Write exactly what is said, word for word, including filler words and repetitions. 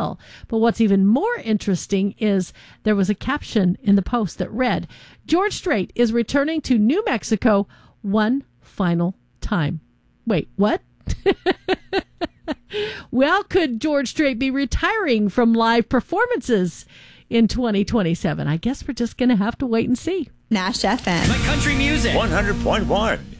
Hill. But what's even more interesting is there was a caption in the post that read, George Strait is returning to New Mexico one final time. Wait, what? Well, could George Strait be retiring from live performances in twenty twenty-seven? I guess we're just going to have to wait and see. Nash F M. My country music. one hundred point one.